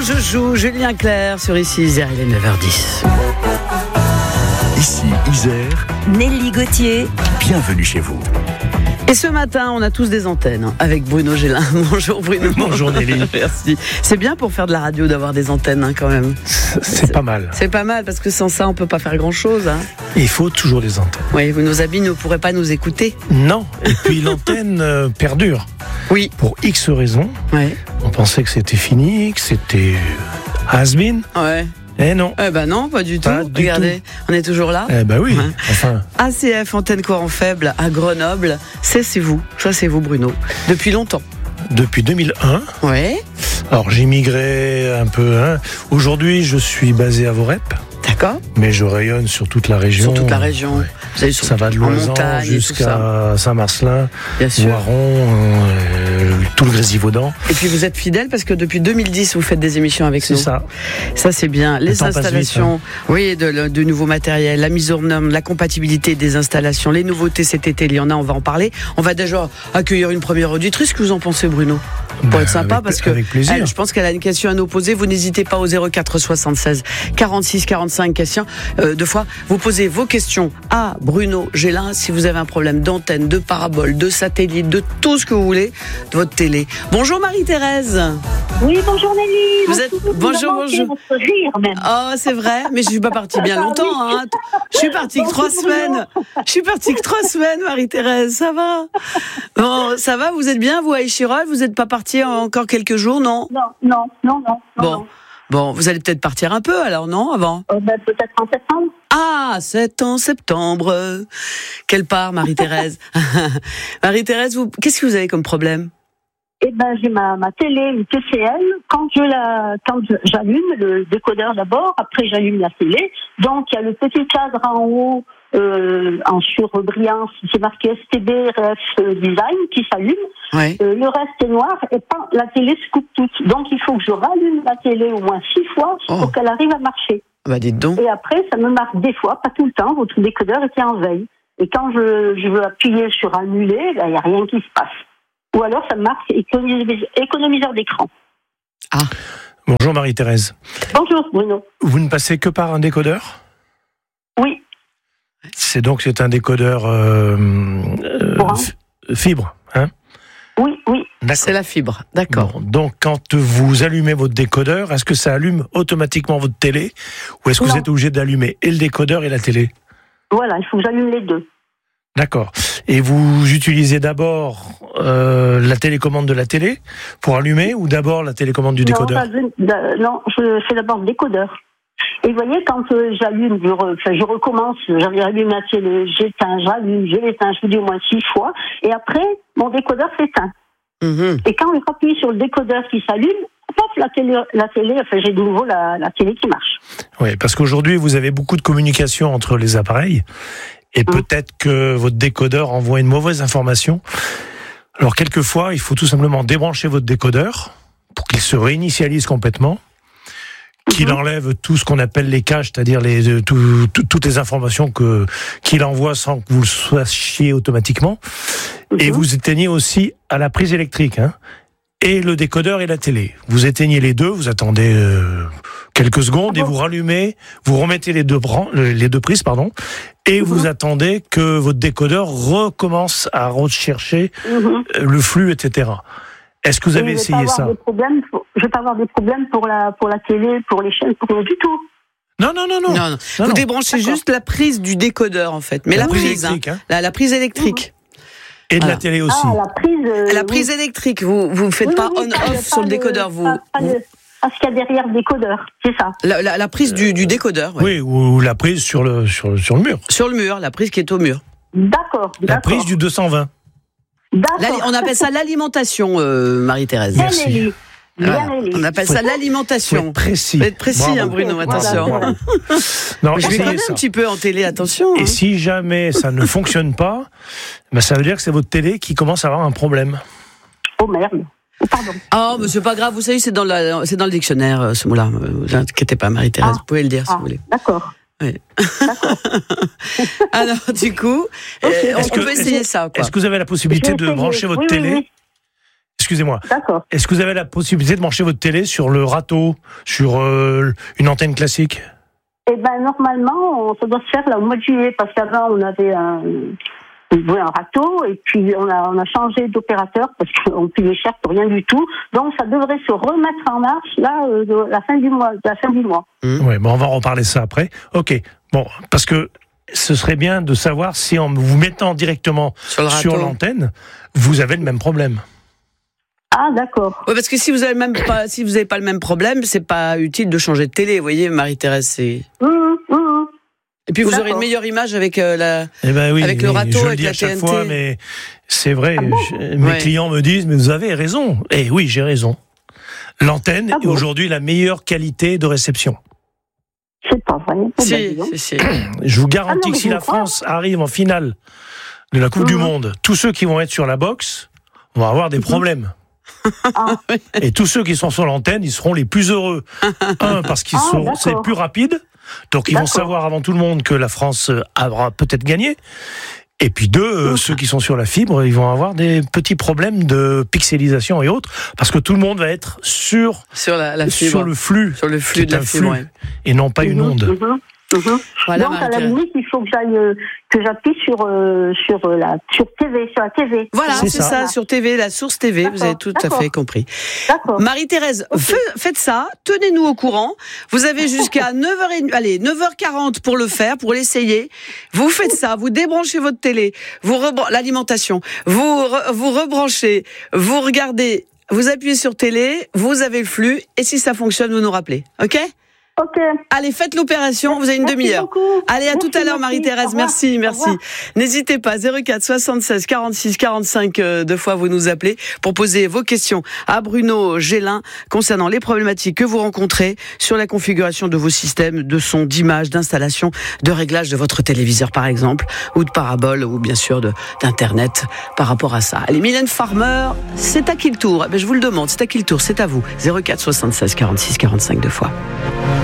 je joue Julien Clerc sur Ici Isère, il est 9h10. Ici Isère, Nelly Gauthier, bienvenue chez vous. Et ce matin, on a tous des antennes avec Bruno Gélin. Bonjour Bruno. Bonjour Nelly. Merci. C'est bien pour faire de la radio d'avoir des antennes quand même. C'est pas mal. C'est pas mal parce que sans ça, on peut pas faire grand-chose. Et il faut toujours des antennes. Oui, nos amis ne pourraient pas nous écouter. Non. Et puis l'antenne perdure. Oui. Pour X raisons. Ouais. On pensait que c'était fini, que c'était has-been. Ouais. Eh non. Eh ben non, pas du tout. Regardez, on est toujours là. Eh ben oui. Ouais. Enfin. ACF, antenne courant faible à Grenoble. C'est vous. Ça, c'est vous, Bruno. Depuis longtemps. Depuis 2001. Ouais. Alors j'ai migré un peu. Aujourd'hui, je suis basé à Vorep. D'accord. Mais je rayonne sur toute la région. Sur toute la région. Ouais. Vous allez ça va de Loisan jusqu'à Saint-Marcelin, Voiron, tout le Grésivaudan. Et puis vous êtes fidèle parce que depuis 2010 vous faites des émissions avec nous. C'est ça. Ça c'est bien. Les installations, vite, de nouveaux matériels, la mise aux normes, la compatibilité des installations, les nouveautés cet été, il y en a, on va en parler. On va déjà accueillir une première auditrice. Qu'est-ce que vous en pensez, Bruno? Pour être sympa, parce que je pense qu'elle a une question à nous poser. Vous n'hésitez pas au 04 76 46 45 questions. Deux fois, vous posez vos questions à Bruno Gélin si vous avez un problème d'antenne, de parabole, de satellite, de tout ce que vous voulez, de votre télé. Bonjour Marie-Thérèse. Oui, bonjour Nelly. Vous êtes bonjour. Rire même. Oh, c'est vrai, mais je suis pas partie bien longtemps. Hein. Je suis partie que 3 semaines. Je suis partie que 3 semaines, Marie-Thérèse. Ça va? Bon, ça va. Vous êtes bien, vous à Échirol? Vous n'êtes pas partie encore quelques jours, non? Non. Bon, vous allez peut-être partir un peu alors, non, avant? Peut-être en septembre. Ah, c'est en septembre. Quelle part, Marie-Thérèse? Marie-Thérèse, qu'est-ce que vous avez comme problème? J'ai ma télé, une TCL. Quand j'allume le décodeur d'abord, après j'allume la télé. Donc il y a le petit cadre en haut, en surbrillance, c'est marqué STB-RF Design qui s'allume. Ouais. Le reste est noir et la télé se coupe toute. Donc il faut que je rallume la télé au moins 6 fois pour qu'elle arrive à marcher. Bah dites donc. Et après ça me marque des fois, pas tout le temps, votre décodeur était en veille. Et quand je veux appuyer sur annuler, il n'y a rien qui se passe. Ou alors ça marque économiseur d'écran. Ah. Bonjour Marie-Thérèse. Bonjour Bruno. Vous ne passez que par un décodeur? Oui. C'est un décodeur fibre, hein? Oui. C'est la fibre, d'accord. Bon, donc quand vous allumez votre décodeur, est-ce que ça allume automatiquement votre télé? Ou est-ce que vous êtes obligé d'allumer et le décodeur et la télé? Voilà, il faut que j'allume les deux. D'accord. Et vous utilisez d'abord la télécommande de la télé pour allumer ou d'abord la télécommande du décodeur? Non, je fais d'abord le décodeur. Et vous voyez, quand j'allume, je recommence, j'allume la télé, j'éteins, j'allume, je l'éteins, je vous dis au moins 6 fois, et après, mon décodeur s'éteint. Mmh. Et quand j'appuie sur le décodeur qui s'allume, pop, la télé, j'ai de nouveau la télé qui marche. Oui, parce qu'aujourd'hui, vous avez beaucoup de communication entre les appareils. Et peut-être que votre décodeur envoie une mauvaise information. Alors, quelquefois, il faut tout simplement débrancher votre décodeur pour qu'il se réinitialise complètement, qu'il enlève tout ce qu'on appelle les caches, c'est-à-dire toutes les informations qu'il envoie sans que vous le sachiez automatiquement. Et vous éteignez aussi à la prise électrique, et le décodeur et la télé. Vous éteignez les deux, vous attendez quelques secondes et vous rallumez, vous remettez les deux prises, et vous attendez que votre décodeur recommence à rechercher le flux, etc. Est-ce que vous avez essayé ça? Je ne vais pas avoir des problèmes pour la télé, pour les chaînes, pour du tout. Non. Vous débranchez juste la prise du décodeur, en fait. Mais la prise électrique, la prise électrique. Et de la télé aussi. La prise électrique, vous ne faites pas on-off sur le décodeur, Parce qu'il y a derrière le décodeur, c'est ça. La prise du décodeur. Oui, ou la prise sur le mur. Sur le mur, la prise qui est au mur. D'accord. La prise du 220. On appelle ça l'alimentation, Marie-Thérèse. Merci. On appelle ça l'alimentation. Faut être précis. Faut être précis, Bruno, attention. Voilà. Non, je vais connais un petit peu en télé, attention. Et si jamais ça ne fonctionne pas, ça veut dire que c'est votre télé qui commence à avoir un problème. Oh merde. Pardon. Oh, mais c'est pas grave, vous savez, c'est dans le dictionnaire, ce mot-là. Ne vous inquiétez pas, Marie-Thérèse, vous pouvez le dire si vous voulez. D'accord. Oui. D'accord. Alors, du coup, on peut essayer ça, quoi. Est-ce que vous avez la possibilité de brancher votre télé Excusez-moi. D'accord. Est-ce que vous avez la possibilité de brancher votre télé sur le râteau, sur une antenne classique ? Eh ben, normalement, ça doit se faire là au mois de juillet, parce qu'avant, on avait un râteau, et puis on a changé d'opérateur, parce qu'on payait cher pour rien du tout. Donc, ça devrait se remettre en marche, là, de la fin du mois. Oui, bon, on va en reparler ça après. Ok. Bon, parce que ce serait bien de savoir si en vous mettant directement sur l'antenne, vous avez le même problème. Ah, d'accord. Oui, parce que si vous avez pas le même problème, c'est pas utile de changer de télé. Vous voyez, Marie-Thérèse, c'est. Et puis vous aurez une meilleure image avec avec le râteau, je avec le dis la à chaque TNT. fois, mais c'est vrai. Ah Mes clients me disent, mais vous avez raison. Et oui, j'ai raison. L'antenne est aujourd'hui la meilleure qualité de réception. C'est pas vrai. Si. Je vous garantis que si la France arrive en finale de la Coupe du Monde, tous ceux qui vont être sur la boxe vont avoir des problèmes. Et tous ceux qui sont sur l'antenne, ils seront les plus heureux. Un, parce qu'ils c'est plus rapide, donc ils vont savoir avant tout le monde que la France aura peut-être gagné. Et puis deux, ceux qui sont sur la fibre, ils vont avoir des petits problèmes de pixelisation et autres, parce que tout le monde va être sur la fibre, sur le flux de la fibre, et non pas une onde. Voilà, donc à la limite, il faut que j'appuie sur la TV. Voilà, c'est ça, sur TV, la source TV. D'accord, vous avez tout à fait compris. D'accord. Marie-Thérèse, faites ça, tenez-nous au courant. Vous avez jusqu'à 9h40 pour le faire, pour l'essayer. Vous faites ça, vous débranchez votre télé, l'alimentation, vous rebranchez, vous regardez, vous appuyez sur télé, vous avez le flux, et si ça fonctionne, vous nous rappelez. Ok ? Ok. Allez, faites l'opération, vous avez une demi-heure. Beaucoup. Allez, à tout à l'heure, Marie-Thérèse. Merci. N'hésitez pas, 04 76 46 45, deux fois vous nous appelez pour poser vos questions à Bruno Gélin concernant les problématiques que vous rencontrez sur la configuration de vos systèmes de son, d'image, d'installation, de réglage de votre téléviseur par exemple, ou de parabole, ou bien sûr d'internet par rapport à ça. Allez, Mylène Farmer, c'est à qui le tour ? Je vous le demande, c'est à qui le tour ? C'est à vous. 04 76 46 45 deux fois.